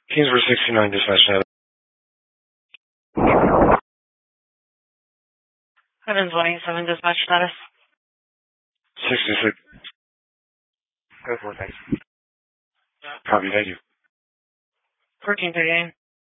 Kingsborough 69 dispatch now. Heavens 187 dispatch status. 66. Go for it, thanks. Copy, thank you. 1438.